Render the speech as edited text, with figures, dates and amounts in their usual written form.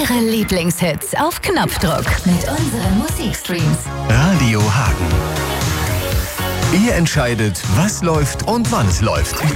Ihre Lieblingshits auf Knopfdruck mit unseren Musikstreams. Radio Hagen. Ihr entscheidet, was läuft und wann es läuft.